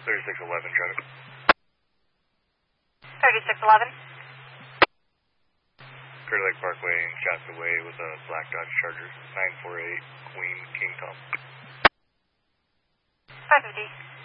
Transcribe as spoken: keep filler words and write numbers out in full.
thirty-six eleven traffic. thirty-six eleven. Crater Lake Parkway and Shasta Way with a black Dodge Charger. nine four eight Queen King Tom. five fifty.